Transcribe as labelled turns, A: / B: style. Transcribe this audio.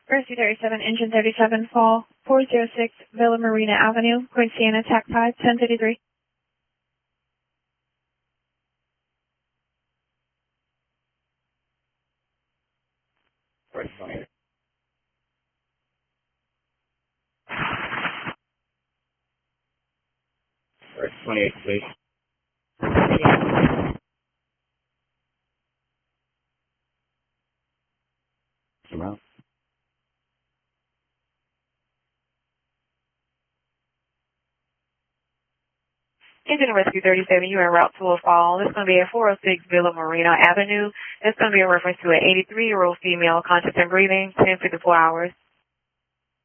A: Rescue 37, Engine 37, fall 406 Villa Marina Avenue, Point Siena, TAC 5, 1053.
B: Right, 28. Right, 28, please. Surround.
C: Engine Rescue 37, you're en route to a fall. It's going to be at 406 Villa Marina Avenue. It's going to be a reference to an 83-year-old female, conscious and breathing, 1054 hours.